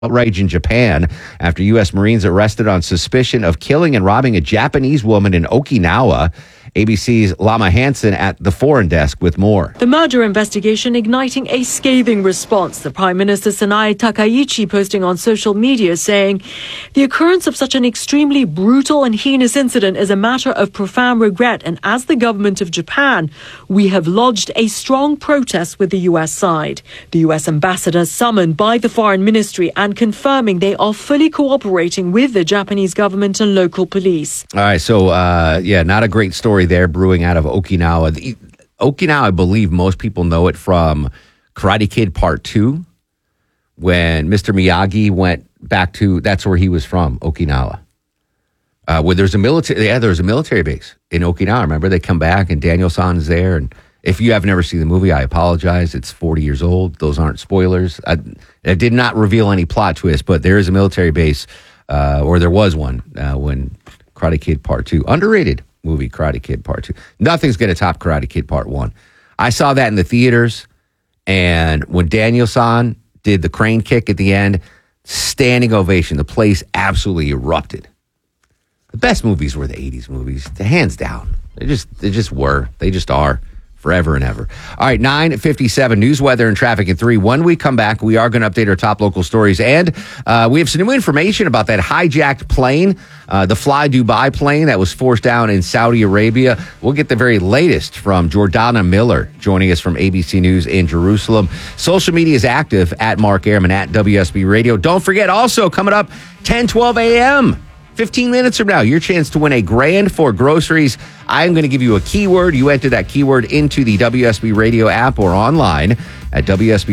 outrage in Japan after U.S. Marines arrested on suspicion of killing and robbing a Japanese woman in Okinawa. ABC's Lama Hansen at the foreign desk with more. The murder investigation igniting a scathing response. The Prime Minister Sanae Takaichi posting on social media saying, the occurrence of such an extremely brutal and heinous incident is a matter of profound regret, and as the government of Japan, we have lodged a strong protest with the U.S. side. The U.S. ambassador summoned by the Foreign Ministry and confirming they are fully cooperating with the Japanese government and local police. All right, so not a great story there brewing out of Okinawa. Okinawa, I believe most people know it from Karate Kid Part 2, when Mr. Miyagi went back to, that's where he was from, Okinawa. Where there's a military base in Okinawa. Remember, they come back and Daniel-san's there. And if you have never seen the movie, I apologize. It's 40 years old. Those aren't spoilers. I did not reveal any plot twist, but there is a military base, or there was one when Karate Kid Part 2, underrated movie, Karate Kid Part 2. Nothing's going to top Karate Kid Part 1. I saw that in the theaters, and when Daniel-san did the crane kick at the end, standing ovation. The place absolutely erupted. The best movies were the 80s movies, hands down. They just were. They just are. Forever and ever. All right, 9:57, news, weather, and traffic at 3. When we come back, we are going to update our top local stories. And we have some new information about that hijacked plane, the Fly Dubai plane that was forced down in Saudi Arabia. We'll get the very latest from Jordana Miller, joining us from ABC News in Jerusalem. Social media is active at Mark Ehrman, at WSB Radio. Don't forget, also coming up 10:12 a.m., 15 minutes from now, your chance to win $1,000 for groceries. I'm going to give you a keyword. You enter that keyword into the WSB Radio app or online at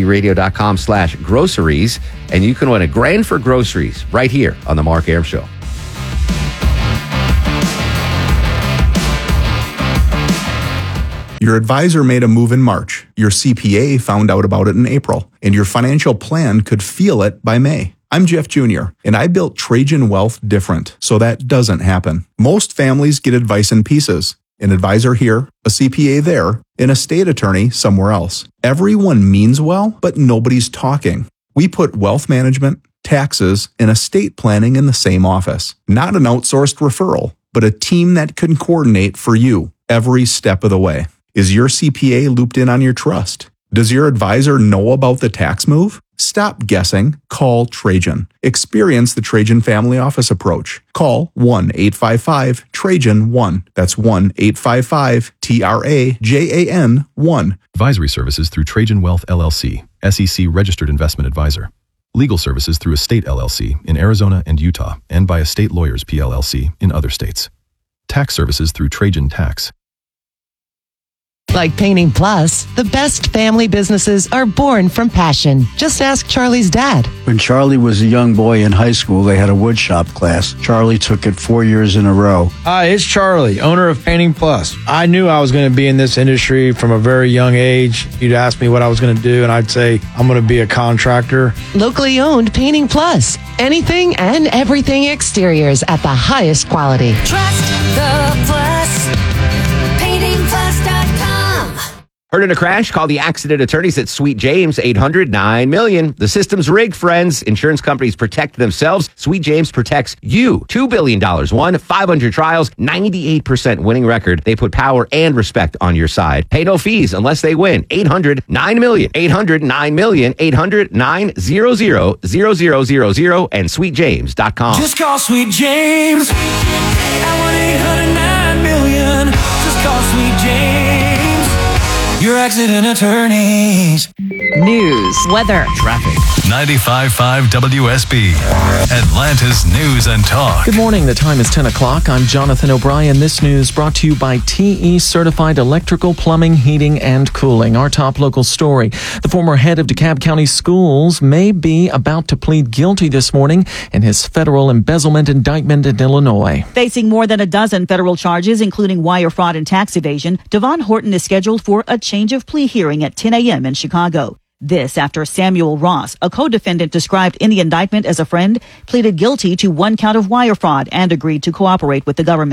WSBRadio.com/groceries, and you can win $1,000 for groceries right here on The Mark Arum Show. Your advisor made a move in March. Your CPA found out about it in April, and your financial plan could feel it by May. I'm Jeff Jr., and I built Trajan Wealth different, so that doesn't happen. Most families get advice in pieces. An advisor here, a CPA there, an estate attorney somewhere else. Everyone means well, but nobody's talking. We put wealth management, taxes, and estate planning in the same office. Not an outsourced referral, but a team that can coordinate for you every step of the way. Is your CPA looped in on your trust? Does your advisor know about the tax move? Stop guessing. Call Trajan. Experience the Trajan Family Office approach. Call 1-855-TRAJAN-1. That's 1-855-TRAJAN-1. Advisory services through Trajan Wealth LLC, SEC Registered Investment Advisor. Legal services through Estate LLC in Arizona and Utah, and by Estate Lawyers PLLC in other states. Tax services through Trajan Tax. Like Painting Plus, the best family businesses are born from passion. Just ask Charlie's dad. When Charlie was a young boy in high school, they had a woodshop class. Charlie took it 4 years in a row. Hi, it's Charlie, owner of Painting Plus. I knew I was going to be in this industry from a very young age. You'd ask me what I was going to do, and I'd say, I'm going to be a contractor. Locally owned Painting Plus. Anything and everything exteriors at the highest quality. Trust the Plus. PaintingPlus.com. Heard in a crash? Call the accident attorneys at Sweet James, 800-9-million. The system's rigged, friends. Insurance companies protect themselves. Sweet James protects you. $2 billion won, 500 trials, 98% winning record. They put power and respect on your side. Pay no fees unless they win. 800-9-million. 800-9-million. 800-900-0000 and sweetjames.com. Just call Sweet James at 1-800-9-million. Just call Sweet James, your accident attorneys. News, weather, traffic. 95.5 WSB, Atlanta's News and Talk. Good morning. The time is 10 o'clock. I'm Jonathan O'Brien. This news brought to you by TE Certified Electrical, Plumbing, Heating, and Cooling. Our top local story. The former head of DeKalb County Schools may be about to plead guilty this morning in his federal embezzlement indictment in Illinois. Facing more than a dozen federal charges, including wire fraud and tax evasion, Devon Horton is scheduled for a change of plea hearing at 10 a.m. in Chicago. This after Samuel Ross, a co-defendant described in the indictment as a friend, pleaded guilty to one count of wire fraud and agreed to cooperate with the government.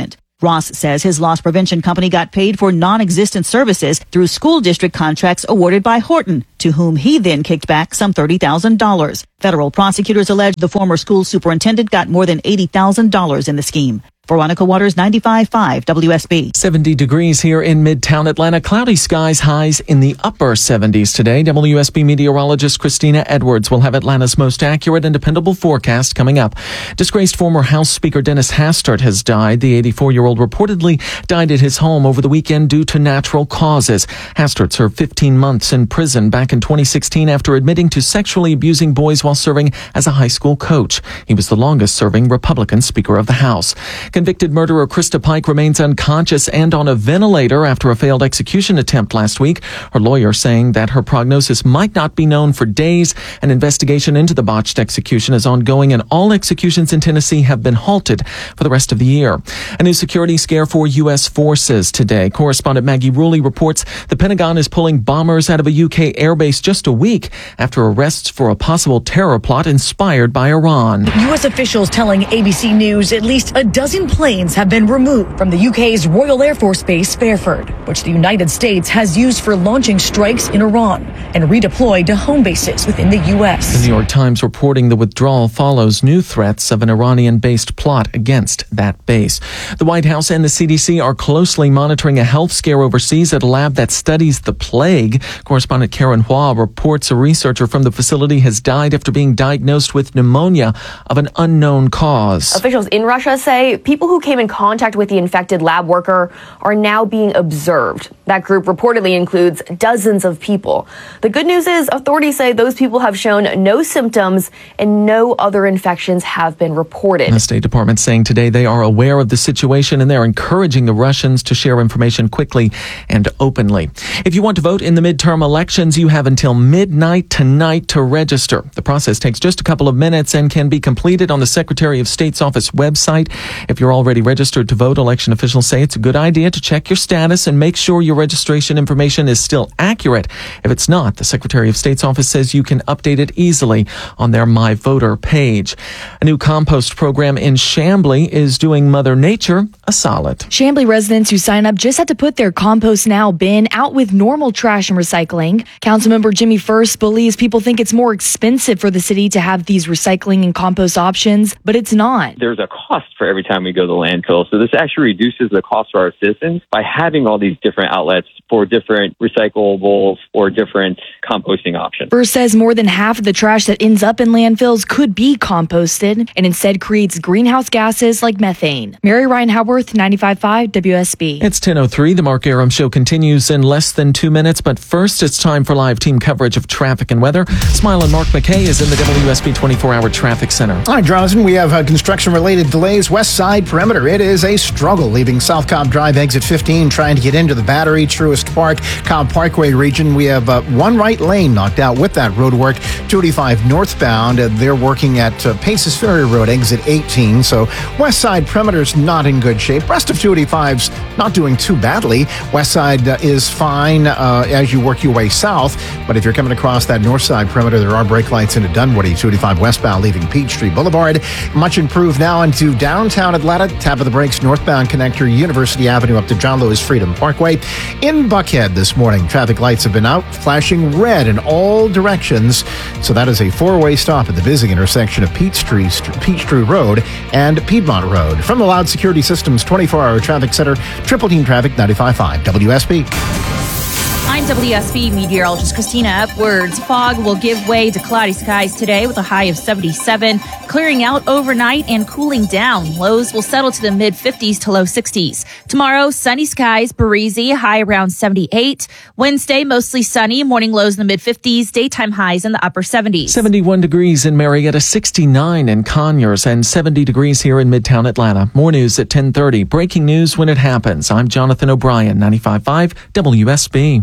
Ross says his loss prevention company got paid for non-existent services through school district contracts awarded by Horton, to whom he then kicked back some $30,000. Federal prosecutors allege the former school superintendent got more than $80,000 in the scheme. Veronica Waters, 95.5 WSB. 70 degrees here in Midtown Atlanta. Cloudy skies, highs in the upper 70s today. WSB meteorologist Christina Edwards will have Atlanta's most accurate and dependable forecast coming up. Disgraced former House Speaker Dennis Hastert has died. The 84-year-old reportedly died at his home over the weekend due to natural causes. Hastert served 15 months in prison back in 2016 after admitting to sexually abusing boys while serving as a high school coach. He was the longest-serving Republican Speaker of the House. Convicted murderer Krista Pike remains unconscious and on a ventilator after a failed execution attempt last week. Her lawyer saying that her prognosis might not be known for days. An investigation into the botched execution is ongoing, and all executions in Tennessee have been halted for the rest of the year. A new security scare for U.S. forces today. Correspondent Maggie Rulli reports the Pentagon is pulling bombers out of a UK airbase just a week after arrests for a possible terror plot inspired by Iran. U.S. officials telling ABC News at least a dozen planes have been removed from the UK's Royal Air Force Base Fairford, which the United States has used for launching strikes in Iran and redeployed to home bases within the U.S. The New York Times reporting the withdrawal follows new threats of an Iranian-based plot against that base. The White House and the CDC are closely monitoring a health scare overseas at a lab that studies the plague. Correspondent Karen Hua reports a researcher from the facility has died after being diagnosed with pneumonia of an unknown cause. Officials in Russia say people who came in contact with the infected lab worker are now being observed. That group reportedly includes dozens of people. The good news is authorities say those people have shown no symptoms and no other infections have been reported. The State Department saying today they are aware of the situation and they're encouraging the Russians to share information quickly and openly. If you want to vote in the midterm elections, you have until midnight tonight to register. The process takes just a couple of minutes and can be completed on the Secretary of State's office website. If you're already registered to vote, election officials say it's a good idea to check your status and make sure your registration information is still accurate. If it's not, the Secretary of State's office says you can update it easily on their My Voter page. A new compost program in Chamblee is doing Mother Nature a solid. Chamblee residents who sign up just have to put their Compost Now bin out with normal trash and recycling. Councilmember Jimmy First believes people think it's more expensive for the city to have these recycling and compost options, but it's not. There's a cost for every time we go to the landfill. So this actually reduces the cost for our citizens by having all these different outlets for different recyclables or different composting options. First says more than half of the trash that ends up in landfills could be composted and instead creates greenhouse gases like methane. Mary Ryan Howarth, 95.5 WSB. It's 10:03. The Mark Aram Show continues in less than 2 minutes, but first it's time for live team coverage of traffic and weather. Smiling Mark McKay is in the WSB 24-hour traffic center. All right, Jonathan, we have construction-related delays. West Side Perimeter, it is a struggle leaving South Cobb Drive exit 15, trying to get into the Battery, Truist Park, Cobb Parkway region. We have one right lane knocked out with that road work. 285 northbound, they're working at Paces Ferry Road, exit 18. So West Side Perimeter's not in good shape. Rest of 285's not doing too badly. West Side is fine as you work your way south, but if you're coming across that north side perimeter, there are brake lights into Dunwoody. 285 westbound leaving Peachtree Boulevard. Much improved now into downtown Atlanta. Tap of the brakes, northbound connector, University Avenue up to John Lewis Freedom Parkway. In Buckhead this morning, traffic lights have been out, flashing red in all directions. So that is a four-way stop at the busy intersection of Peachtree Road and Piedmont Road. From the Loud Security Systems 24-hour traffic center, Triple Team Traffic 95.5 WSB. I'm WSB meteorologist Christina Edwards. Fog will give way to cloudy skies today with a high of 77, clearing out overnight and cooling down. Lows will settle to the mid-50s to low 60s. Tomorrow, sunny skies, breezy, high around 78. Wednesday, mostly sunny, morning lows in the mid-50s, daytime highs in the upper 70s. 71 degrees in Marietta, 69 in Conyers, and 70 degrees here in Midtown Atlanta. More news at 10:30. Breaking news when it happens. I'm Jonathan O'Brien, 95.5 WSB.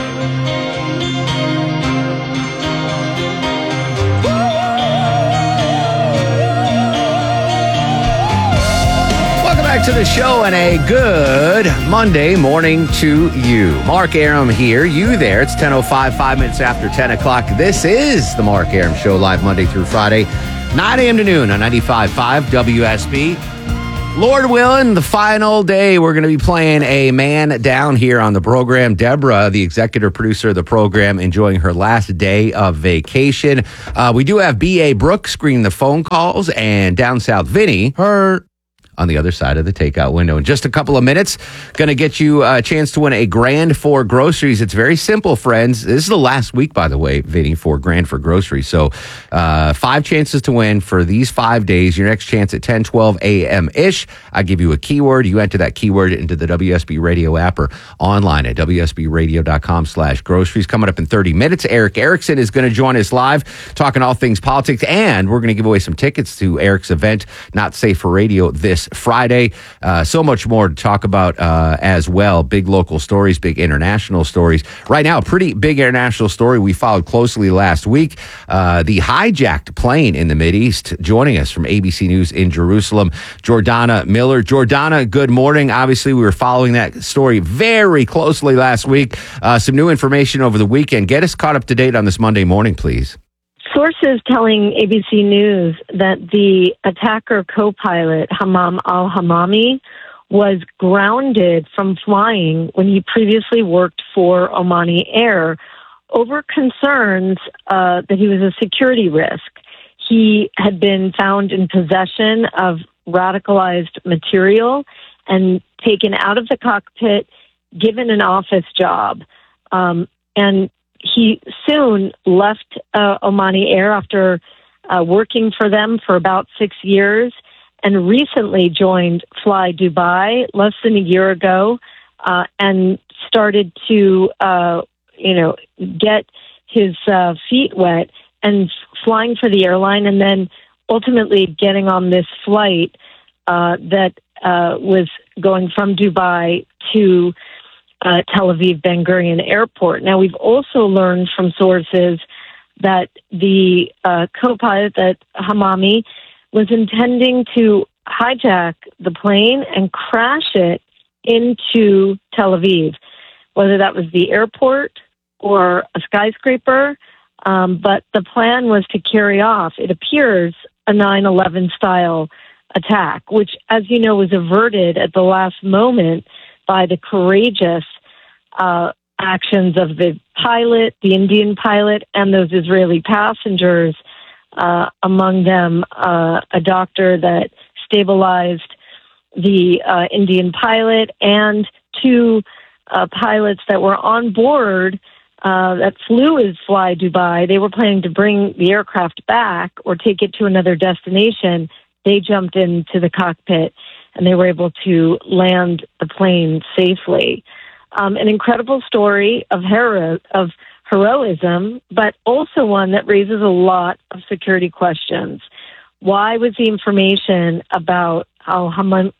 To the show and a good Monday morning to you. Mark Aram here, you there. It's 10:05, 5 minutes after 10 o'clock. This is the Mark Aram Show, live Monday through Friday, 9 a.m. to noon on 95.5 WSB. Lord willing, the final day, we're going to be playing a man down here on the program. Deborah, the executive producer of the program, enjoying her last day of vacation. We do have B.A. Brooks screening the phone calls, and down south, Vinny, her on the other side of the takeout window. In just a couple of minutes, going to get you a chance to win a grand for groceries. It's very simple, friends. This is the last week, by the way, Vinny, for grand for groceries. So 5 chances to win for these 5 days. Your next chance at 10, 12 a.m.-ish. I give you a keyword. You enter that keyword into the WSB Radio app or online at WSBradio.com/groceries. Coming up in 30 minutes, Eric Erickson is going to join us live, talking all things politics, and we're going to give away some tickets to Eric's event, Not Safe for Radio, this Friday. So much more to talk about as well. Big local stories, big international stories. Right now, a pretty big international story we followed closely last week. The hijacked plane in the Mideast. Joining us from ABC News in Jerusalem, Jordana Miller. Jordana, good morning. Obviously, we were following that story very closely last week. Some new information over the weekend. Get us caught up to date on this Monday morning, please. Sources telling ABC News that the attacker co-pilot, Hammam al-Hamami, was grounded from flying when he previously worked for Omani Air over concerns that he was a security risk. He had been found in possession of radicalized material and taken out of the cockpit, given an office job. And he soon left Omani Air after working for them for about 6 years, and recently joined Fly Dubai less than a year ago, and started to, get his feet wet and flying for the airline, and then ultimately getting on this flight that was going from Dubai to Tel Aviv Ben Gurion Airport. Now, we've also learned from sources that the co-pilot, that Hamami, was intending to hijack the plane and crash it into Tel Aviv, whether that was the airport or a skyscraper. But the plan was to carry off, it appears, a 9/11 style attack, which, as you know, was averted at the last moment by the courageous actions of the pilot, the Indian pilot, and those Israeli passengers, among them a doctor that stabilized the Indian pilot, and 2 pilots that were on board that flew as Fly Dubai. They were planning to bring the aircraft back or take it to another destination. They jumped into the cockpit and they were able to land the plane safely. An incredible story of heroism, but also one that raises a lot of security questions. Why was the information about how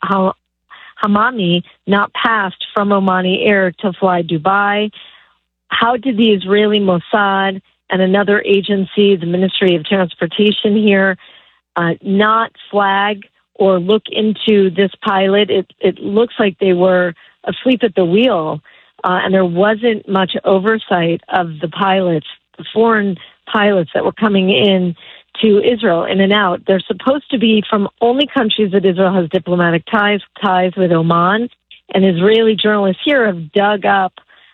Hamami not passed from Omani Air to Fly Dubai? How did the Israeli Mossad and another agency, the Ministry of Transportation here, not flag or look into this pilot? It looks like they were asleep at the wheel, and there wasn't much oversight of the pilots, the foreign pilots that were coming in to Israel, in and out. They're supposed to be from only countries that Israel has diplomatic ties with, Oman, and Israeli journalists here have dug up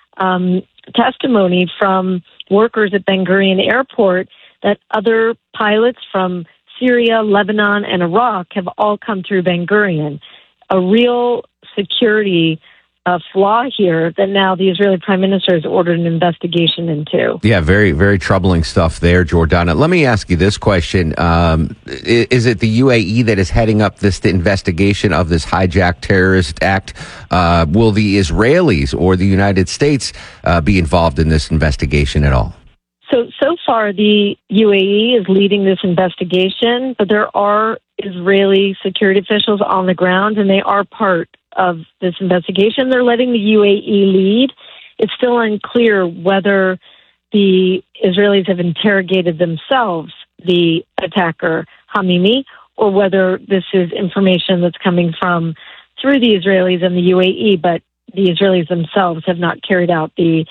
testimony from workers at Ben Gurion Airport that other pilots from Syria, Lebanon, and Iraq have all come through Ben Gurion. A real security flaw here that now the Israeli Prime Minister has ordered an investigation into. Yeah, very, very troubling stuff there, Jordana. Let me ask you this question. Is it the UAE that is heading up this investigation of this hijacked terrorist act? Will the Israelis or the United States be involved in this investigation at all? So far, the UAE is leading this investigation, but there are Israeli security officials on the ground, and they are part of this investigation. They're letting the UAE lead. It's still unclear whether the Israelis have interrogated themselves, the attacker, Hamimi, or whether this is information that's coming from through the Israelis and the UAE, but the Israelis themselves have not carried out the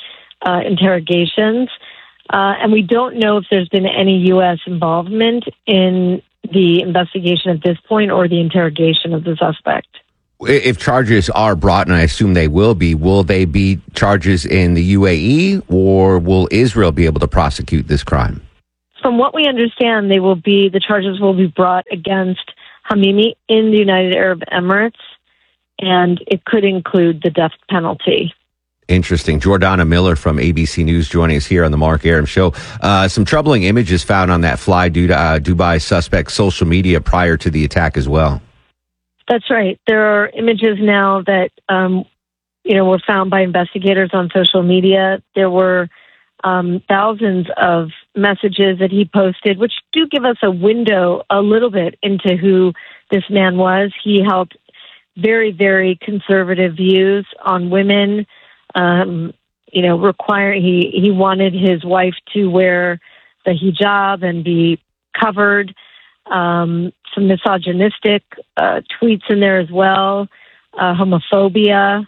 interrogations. And we don't know if there's been any U.S. involvement in the investigation at this point or the interrogation of the suspect. If charges are brought, and I assume they will they be charges in the UAE, or will Israel be able to prosecute this crime? From what we understand, the charges will be brought against Hamimi in the United Arab Emirates, and it could include the death penalty. Interesting. Jordana Miller from ABC News joining us here on the Mark Arum Show. Some troubling images found on that Fly Dubai suspect's social media prior to the attack as well. That's right. There are images now that, were found by investigators on social media. There were thousands of messages that he posted, which do give us a window a little bit into who this man was. He held very, very conservative views on women. He wanted his wife to wear the hijab and be covered. Some misogynistic tweets in there as well, homophobia.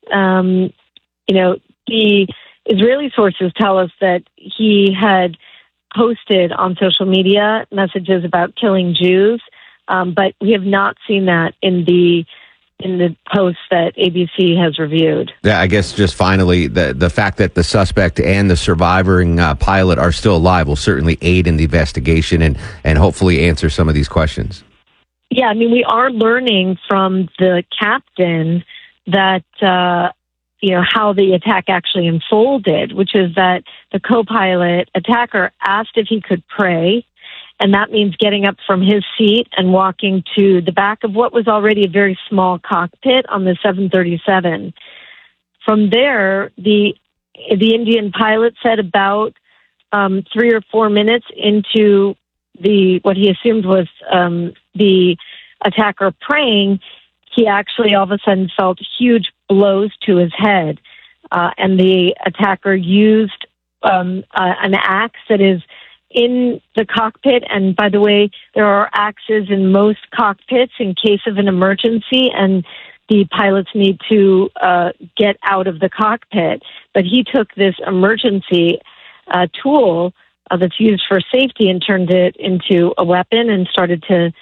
The Israeli sources tell us that he had posted on social media messages about killing Jews, but we have not seen that in the posts that ABC has reviewed. Yeah, I guess just finally, the fact that the suspect and the surviving pilot are still alive will certainly aid in the investigation and hopefully answer some of these questions. Yeah, I mean, we are learning from the captain that, how the attack actually unfolded, which is that the co-pilot attacker asked if he could pray. And that means getting up from his seat and walking to the back of what was already a very small cockpit on the 737. From there, the Indian pilot said about 3 or 4 minutes into what he assumed was the attacker praying, he actually all of a sudden felt huge blows to his head. And the attacker used an axe that is in the cockpit. And by the way, there are axes in most cockpits in case of an emergency, and the pilots need to get out of the cockpit. But he took this emergency tool that's used for safety and turned it into a weapon and started to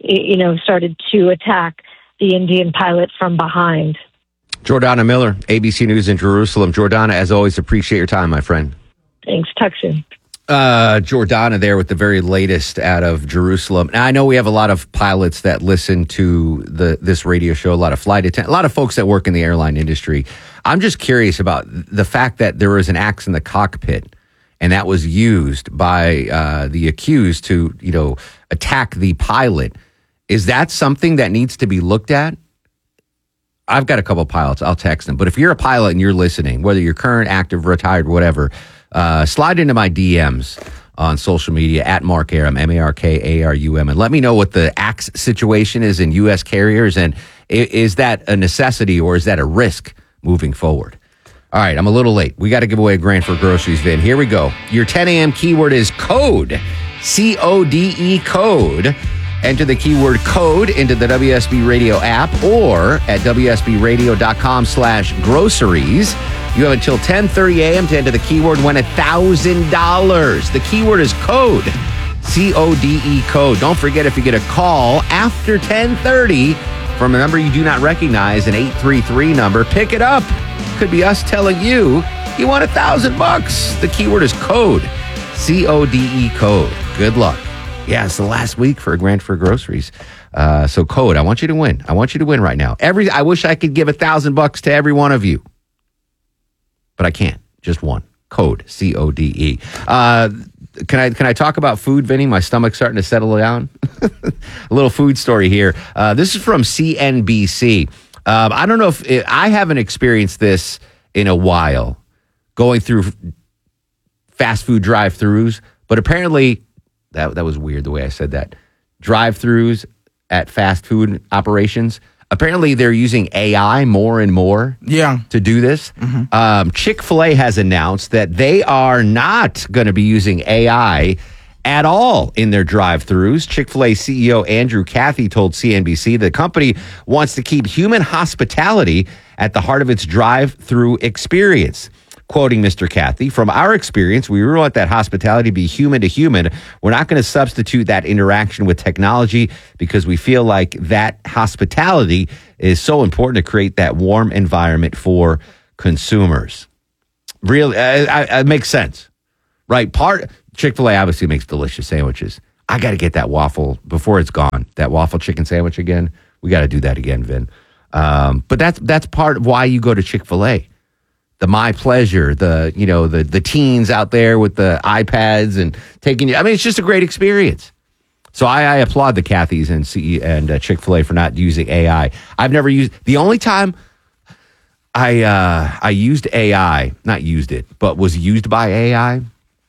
attack the Indian pilot from behind. Jordana Miller, ABC News in Jerusalem. Jordana, as always, appreciate your time, my friend. Thanks. Talk soon. Jordana there with the very latest out of Jerusalem. Now, I know we have a lot of pilots that listen to this radio show, a lot of flight attendants, a lot of folks that work in the airline industry. I'm just curious about the fact that there was an axe in the cockpit and that was used by the accused to, attack the pilot. Is that something that needs to be looked at? I've got a couple of pilots. I'll text them. But if you're a pilot and you're listening, whether you're current, active, retired, whatever, slide into my DMs on social media at Mark Arum, MarkArum, and let me know what the axe situation is in U.S. carriers, and is that a necessity or is that a risk moving forward? All right, I'm a little late. We got to give away $1,000 for groceries, Vin. Here we go. Your 10 a.m. keyword is code, C-O-D-E, code. Enter the keyword code into the WSB Radio app or at WSBradio.com/groceries. You have until 10:30 a.m. to enter the keyword and win $1,000. The keyword is code, C-O-D-E, code. Don't forget, if you get a call after 10:30 from a number you do not recognize, an 833 number, pick it up. Could be us telling you won $1,000. The keyword is code, C-O-D-E, code. Good luck. Yeah, it's the last week for $1,000 for groceries. So code, I want you to win. I want you to win right now. I wish I could give $1,000 to every one of you, but I can't. Just one. Code, C-O-D-E. Can I talk about food, Vinny? My stomach's starting to settle down. A little food story here. This is from CNBC. I don't know if I haven't experienced this in a while, going through fast food drive-thrus, but apparently that was weird the way I said that. Drive-thrus at fast food operations. Apparently, they're using AI more and more to do this. Mm-hmm. Chick-fil-A has announced that they are not going to be using AI at all in their drive-thrus. Chick-fil-A CEO Andrew Cathy told CNBC the company wants to keep human hospitality at the heart of its drive-thru experience. quoting Mr. Cathy, from our experience, we really want that hospitality to be human to human. We're not going to substitute that interaction with technology because we feel like that hospitality is so important to create that warm environment for consumers. Really, it makes sense, right? Chick-fil-A obviously makes delicious sandwiches. I got to get that waffle before it's gone. That waffle chicken sandwich again. We got to do that again, Vin. But that's part of why you go to Chick-fil-A. The My Pleasure, the teens out there with the iPads and taking you. I mean, it's just a great experience. So I applaud the Cathys and Chick-fil-A for not using AI. I've never used. The only time I used AI, not used it, but was used by AI.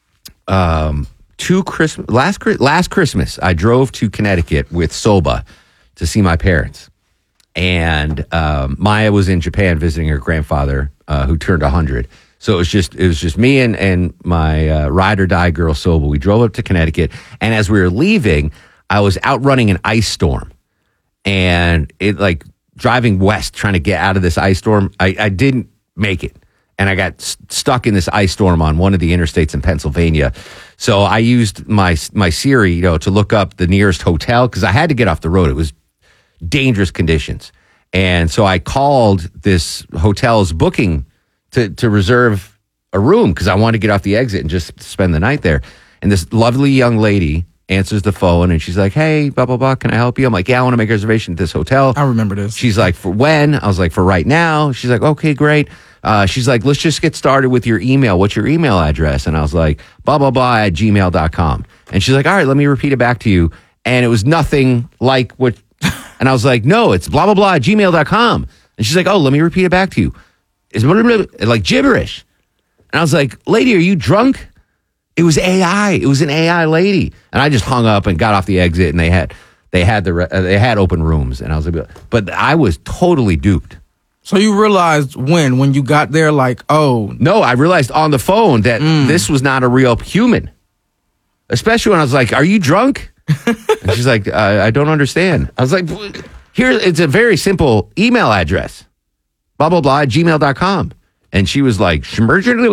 Last Christmas, I drove to Connecticut with Soba to see my parents, and Maya was in Japan visiting her grandfather, who turned 100. So it was just me and my ride or die girl Soba. We drove up to Connecticut, and as we were leaving, I was outrunning an ice storm, and it like driving west trying to get out of this ice storm. I didn't make it. And I got stuck in this ice storm on one of the interstates in Pennsylvania. So I used my Siri, to look up the nearest hotel because I had to get off the road. It was dangerous conditions. And so I called this hotel's booking to reserve a room because I wanted to get off the exit and just spend the night there. And this lovely young lady answers the phone and she's like, hey, blah, blah, blah, can I help you? I'm like, yeah, I want to make a reservation at this hotel. I remember this. She's like, for when? I was like, for right now. She's like, okay, great. She's like, let's just get started with your email. What's your email address? And I was like, blah, blah, blah at gmail.com. And she's like, all right, let me repeat it back to you. And it was nothing like what, and I was like, no, it's blah, blah, blah at gmail.com. And she's like, oh, let me repeat it back to you. It's like gibberish. And I was like, lady, are you drunk? It was AI. It was an AI lady. And I just hung up and got off the exit and they had open rooms. And I was like, but I was totally duped. So you realized when you got there, like, oh. No, I realized on the phone that this was not a real human. Especially when I was like, are you drunk? And she's like, I don't understand. I was like, here, it's a very simple email address. Blah, blah, blah, gmail.com. And she was like, I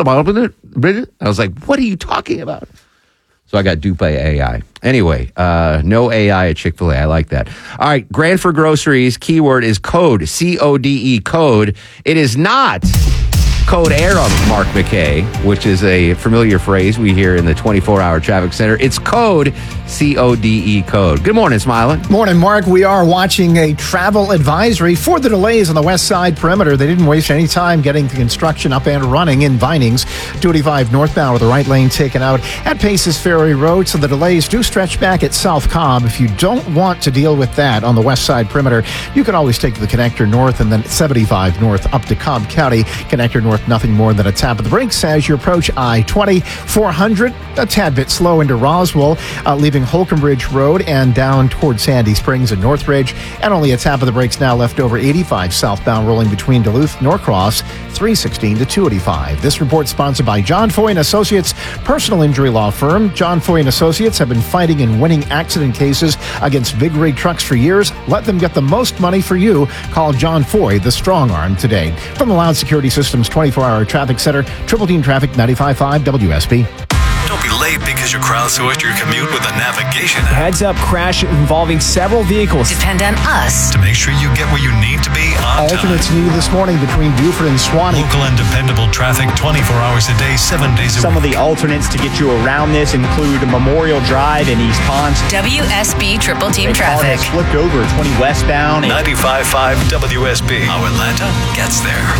was like, what are you talking about? So I got duped by AI. Anyway, no AI at Chick-fil-A. I like that. All right, Grand for groceries. Keyword is code, C-O-D-E, code. It is not Code Air on Mark McKay, which is a familiar phrase we hear in the 24-hour traffic center. It's code, C-O-D-E, code. Good morning, Smiling. Morning, Mark. We are watching a travel advisory for the delays on the west side perimeter. They didn't waste any time getting the construction up and running in Vinings. 285 northbound with the right lane taken out at Paces Ferry Road, so the delays do stretch back at South Cobb. If you don't want to deal with that on the west side perimeter, you can always take the connector north and then 75 north up to Cobb County. Connector north, nothing more than a tap of the brakes as you approach I-20. 400, a tad bit slow into Roswell, leaving Holcomb Ridge Road and down toward Sandy Springs and Northridge, and only a tap of the brakes now left over 85 southbound rolling between Duluth, Norcross, 316 to 285. This report sponsored by John Foy & Associates, personal injury law firm. John Foy & Associates have been fighting and winning accident cases against big rig trucks for years. Let them get the most money for you. Call John Foy, the strong arm, today. From the Loud Security Systems 24-hour traffic center, Triple Team Traffic 95.5 WSB. Don't be late because you crowdsourced your commute with a navigation app. Heads up crash involving several vehicles. Depend on us to make sure you get where you need to be on Alternates time. needed this morning between Buford and Swanee. Local and dependable traffic 24 hours a day, 7 days a week. Some of the alternates to get you around this include Memorial Drive in East Ponce. WSB Triple Team Traffic. Flipped over 20 westbound. 95.5 WSB. How Atlanta gets there.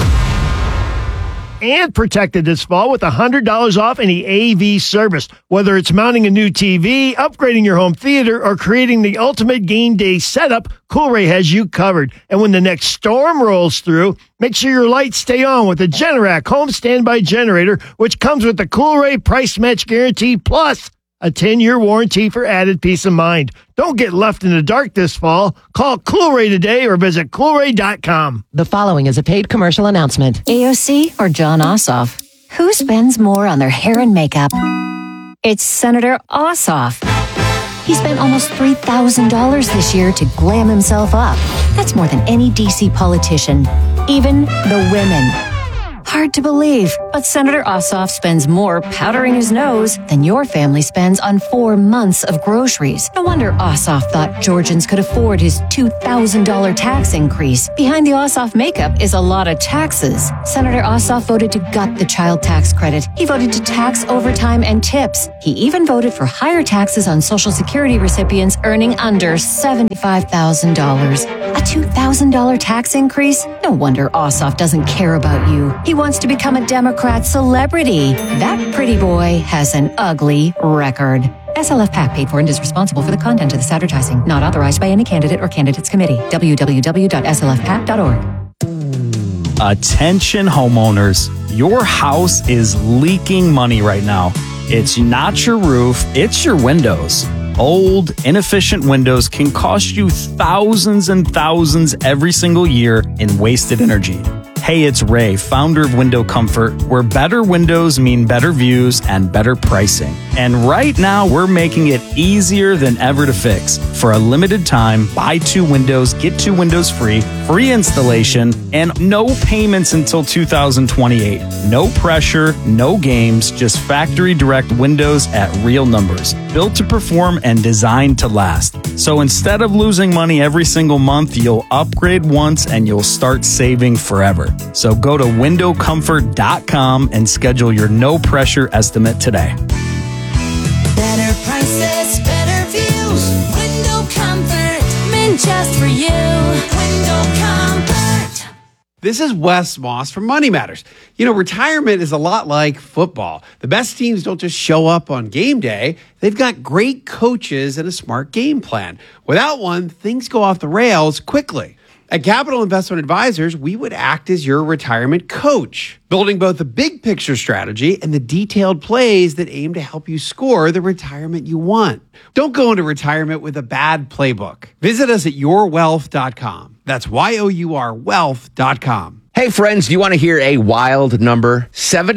And protected this fall with $100 off any AV service. Whether it's mounting a new TV, upgrading your home theater, or creating the ultimate game day setup, Coolray has you covered. And when the next storm rolls through, make sure your lights stay on with the Generac home standby generator, which comes with the Coolray price match guarantee plus a 10-year warranty for added peace of mind. Don't get left in the dark this fall. Call Coolray today or visit Coolray.com. The following is a paid commercial announcement. AOC or John Ossoff? Who spends more on their hair and makeup? It's Senator Ossoff. He spent almost $3,000 this year to glam himself up. That's more than any DC politician, even the women. Hard to believe, but Senator Ossoff spends more powdering his nose than your family spends on 4 months of groceries. No wonder Ossoff thought Georgians could afford his $2,000 tax increase. Behind the Ossoff makeup is a lot of taxes. Senator Ossoff voted to gut the child tax credit. He voted to tax overtime and tips. He even voted for higher taxes on Social Security recipients earning under $75,000. A $2,000 tax increase? No wonder Ossoff doesn't care about you. He wants to become a Democrat celebrity. That pretty boy has an ugly record. SLF PAC paid for and is responsible for the content of this advertising. Not authorized by any candidate or candidates committee. www.slfpac.org. Attention homeowners, your house is leaking money right now. It's not your roof, it's your windows. Old, inefficient windows can cost you thousands and thousands every single year in wasted energy. Hey, it's Ray, founder of Window Comfort, where better windows mean better views and better pricing. And right now, we're making it easier than ever to fix. For a limited time, buy 2 windows, get 2 windows free installation, and no payments until 2028. No pressure, no games, just factory direct windows at real numbers. Built to perform and designed to last. So instead of losing money every single month, you'll upgrade once and you'll start saving forever. So go to windowcomfort.com and schedule your no pressure estimate today. Better prices, better views. Window Comfort, meant just for you. Window Comfort. This is Wes Moss from Money Matters. You know, retirement is a lot like football. The best teams don't just show up on game day. They've got great coaches and a smart game plan. Without one, things go off the rails quickly. At Capital Investment Advisors, we would act as your retirement coach, building both the big picture strategy and the detailed plays that aim to help you score the retirement you want. Don't go into retirement with a bad playbook. Visit us at yourwealth.com. That's YOUR wealth.com. Hey, friends, do you want to hear a wild number?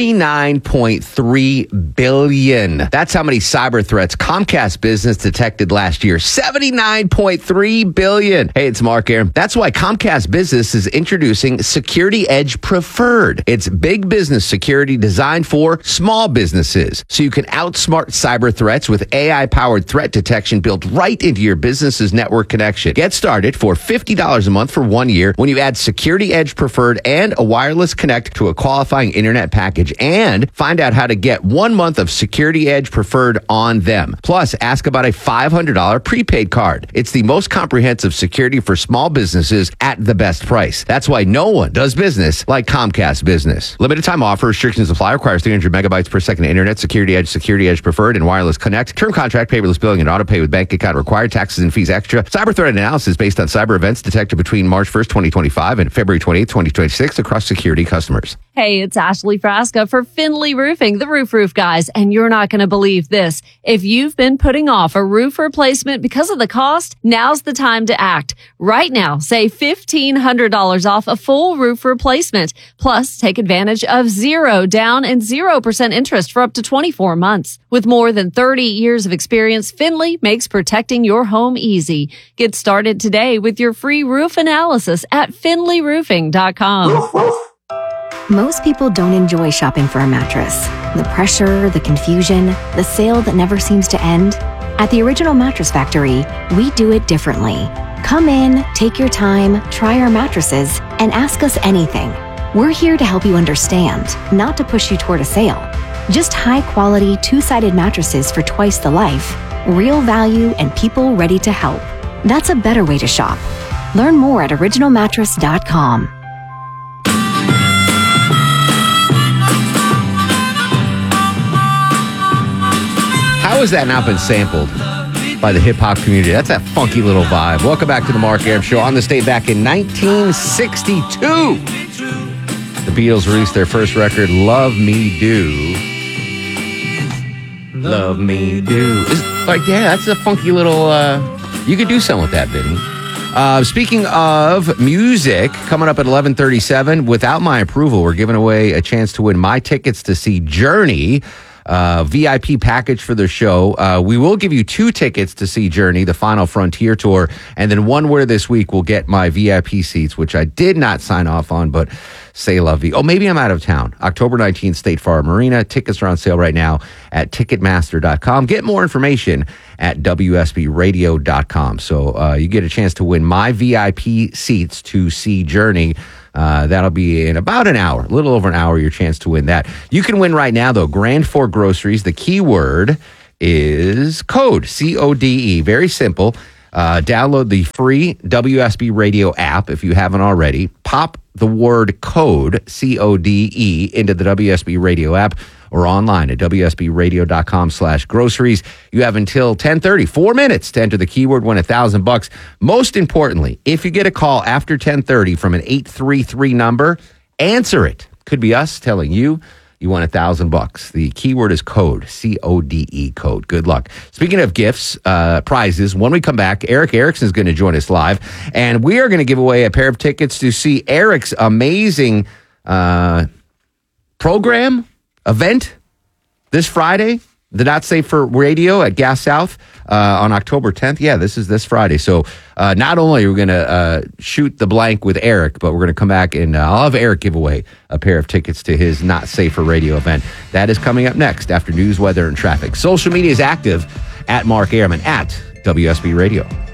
79.3 billion. That's how many cyber threats Comcast Business detected last year. 79.3 billion. Hey, it's Mark here. That's why Comcast Business is introducing Security Edge Preferred. It's big business security designed for small businesses. So you can outsmart cyber threats with AI-powered threat detection built right into your business's network connection. Get started for $50 a month for 1 year when you add Security Edge Preferred and a wireless connect to a qualifying internet package, and find out how to get 1 month of Security Edge Preferred on them. Plus, ask about a $500 prepaid card. It's the most comprehensive security for small businesses at the best price. That's why no one does business like Comcast Business. Limited time offer. Restrictions apply. Requires 300 megabytes per second internet. Security Edge Preferred, and wireless connect. Term contract, paperless billing, and auto pay with bank account required. Taxes and fees extra. Cyber threat analysis based on cyber events detected between March 1st, 2025 and February 28th, 2026 across security customers. Hey, it's Ashley Frasca for Finley Roofing, the roof guys, and you're not going to believe this. If you've been putting off a roof replacement because of the cost, now's the time to act. Right now, save $1,500 off a full roof replacement. Plus, take advantage of 0 down and 0% interest for up to 24 months. With more than 30 years of experience, Finley makes protecting your home easy. Get started today with your free roof analysis at finleyroofing.com. Most people don't enjoy shopping for a mattress. The pressure, the confusion, the sale that never seems to end. At the Original Mattress Factory, we do it differently. Come in, take your time, try our mattresses, and ask us anything. We're here to help you understand, not to push you toward a sale. Just high-quality, two-sided mattresses for twice the life, real value, and people ready to help. That's a better way to shop. Learn more at originalmattress.com. How has that not been sampled by the hip-hop community? That's that funky little vibe. Welcome back to the Mark Arum Show. On this date back in 1962, the Beatles released their first record, Love Me Do. Love Me Do. Like, yeah, that's a funky little, you could do something with that, Vinny. Speaking of music, coming up at 11:37, without my approval, we're giving away a chance to win my tickets to see Journey. VIP package for the show. We will give you 2 tickets to see Journey, the Final Frontier Tour, and then one where this week will get my VIP seats, which I did not sign off on, but say la vie. Oh, maybe I'm out of town. October 19th, State Farm Arena. Tickets are on sale right now at Ticketmaster.com. Get more information at WSBRadio.com. So you get a chance to win my VIP seats to see Journey. That'll be in about an hour, a little over an hour, your chance to win that. You can win right now, though. Grand Fork Groceries. The keyword is code, C-O-D-E. Very simple. Download the free WSB Radio app if you haven't already. Pop the word code, C-O-D-E, into the WSB Radio app or online at WSBRadio.com/groceries. You have until 10:30, 4 minutes to enter the keyword, win $1,000. Most importantly, if you get a call after 10:30 from an 833 number, answer it. Could be us telling you you won $1,000. The keyword is code, C-O-D-E, code. Good luck. Speaking of gifts, prizes, when we come back, Eric Erickson is going to join us live, and we are going to give away a pair of tickets to see Eric's amazing event this Friday, the Not Safe for Radio at Gas South on October 10th. Yeah, this is this Friday. So not only are we going to shoot the blank with Eric, but we're going to come back and I'll have Eric give away a pair of tickets to his Not Safe for Radio event. That is coming up next after news, weather, and traffic. Social media is active at Mark Airman at WSB Radio.